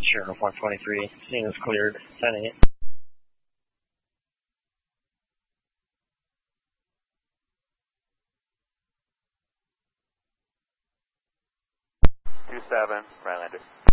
Sure, 123. Scene is cleared. 10-8. Two 7, Rylander.